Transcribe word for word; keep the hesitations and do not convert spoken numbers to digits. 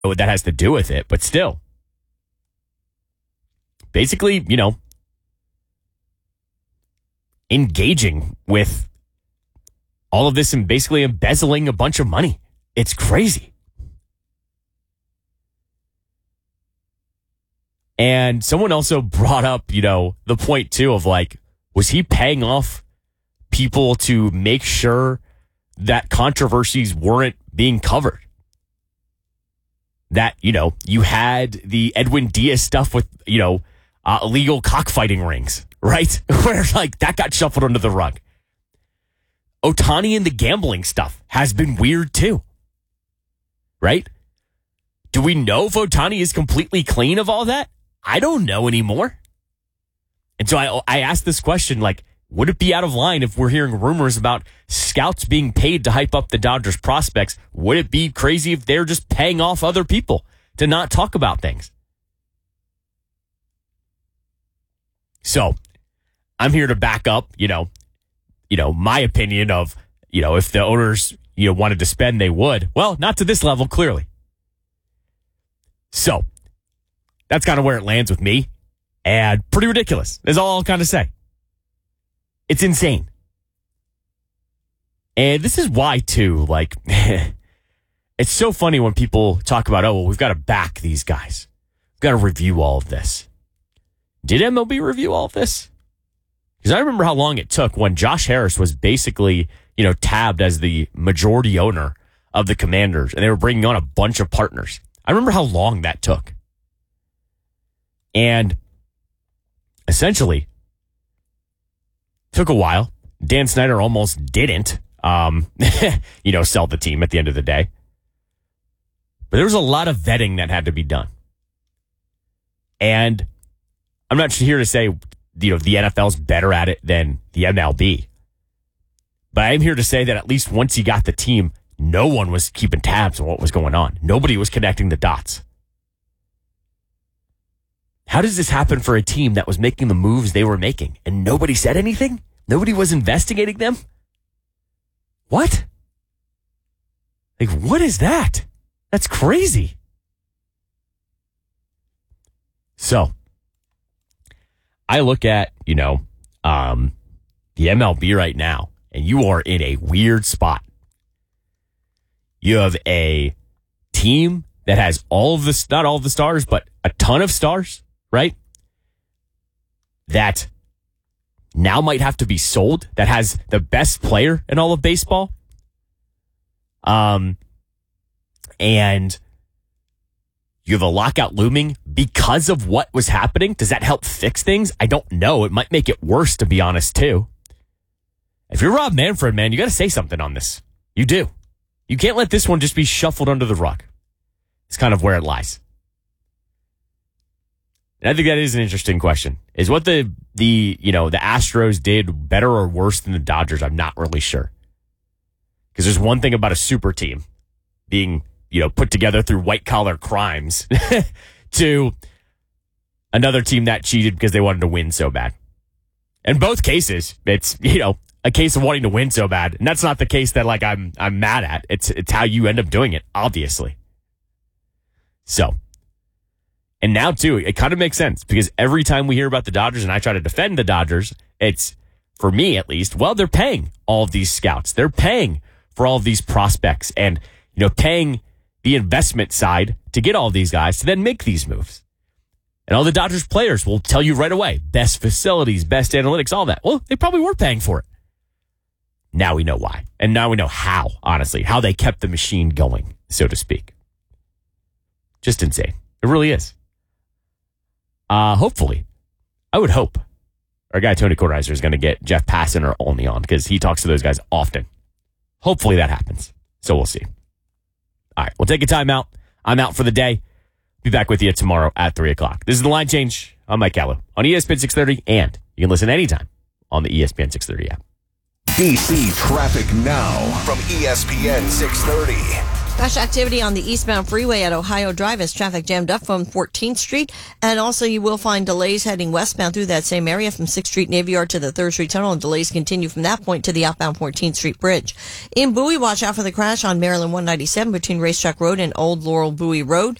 what that has to do with it, but still. Basically, you know, engaging with all of this and basically embezzling a bunch of money. It's crazy. And someone also brought up, you know, the point too of like, was he paying off people to make sure that controversies weren't being covered? That, you know, you had the Edwin Diaz stuff with, you know, uh, illegal cockfighting rings, right? Where like that got shuffled under the rug. Ohtani and the gambling stuff has been weird too, right? Do we know if Ohtani is completely clean of all that? I don't know anymore. And so I, I asked this question, like, would it be out of line if we're hearing rumors about scouts being paid to hype up the Dodgers prospects? Would it be crazy if they're just paying off other people to not talk about things? So I'm here to back up, you know, you know, my opinion of, you know, if the owners, you know, wanted to spend, they would. Well, not to this level, clearly. So that's kind of where it lands with me. And pretty ridiculous is all I'll kind of say. It's insane. And this is why, too, like, it's so funny when people talk about, oh, well, we've got to back these guys. We've got to review all of this. Did M L B review all of this? Because I remember how long it took when Josh Harris was basically, you know, tabbed as the majority owner of the Commanders, and they were bringing on a bunch of partners. I remember how long that took. And essentially, took a while. Dan Snyder almost didn't, um, you know, sell the team at the end of the day. But there was a lot of vetting that had to be done. And I'm not here to say, you know, the N F L's better at it than the M L B. But I'm here to say that at least once he got the team, no one was keeping tabs on what was going on. Nobody was connecting the dots. How does this happen for a team that was making the moves they were making and nobody said anything? Nobody was investigating them? What? Like, what is that? That's crazy. So, I look at, you know, um, the M L B right now, and you are in a weird spot. You have a team that has all of the, not all of the stars, but a ton of stars, right? That now might have to be sold, that has the best player in all of baseball. Um, and you have a lockout looming because of what was happening. Does that help fix things? I don't know. It might make it worse, to be honest, too. If you're Rob Manfred, man, you got to say something on this. You do. You can't let this one just be shuffled under the rug. It's kind of where it lies. And I think that is an interesting question. Is what the, the, you know, the Astros did better or worse than the Dodgers? I'm not really sure. Because there's one thing about a super team being, you know, put together through white collar crimes to another team that cheated because they wanted to win so bad. In both cases, it's, you know, a case of wanting to win so bad. And that's not the case that like I'm, I'm mad at. It's, it's how you end up doing it, obviously. So, and now too, it kind of makes sense because every time we hear about the Dodgers and I try to defend the Dodgers, it's, for me at least, well, they're paying all of these scouts. They're paying for all of these prospects and, you know, paying the investment side to get all of these guys to then make these moves. And all the Dodgers players will tell you right away, best facilities, best analytics, all that. Well, they probably were paying for it. Now we know why. And now we know how, honestly, how they kept the machine going, so to speak. Just insane. It really is. Uh, hopefully, I would hope our guy Tony Kornheiser is going to get Jeff Passan or Olney on because he talks to those guys often. Hopefully that happens. So we'll see. All right, we'll take a timeout. I'm out for the day. Be back with you tomorrow at three o'clock. This is The Line Change. I'm Mike Gallo on E S P N six thirty, and you can listen anytime on the E S P N six thirty app. D C traffic now from E S P N six thirty. Crash activity on the eastbound freeway at Ohio Drive as traffic jammed up from fourteenth Street. And also you will find delays heading westbound through that same area from sixth Street Navy Yard to the third Street Tunnel, and delays continue from that point to the outbound fourteenth Street Bridge. In Bowie, watch out for the crash on Maryland one ninety-seven between Racetrack Road and Old Laurel Bowie Road.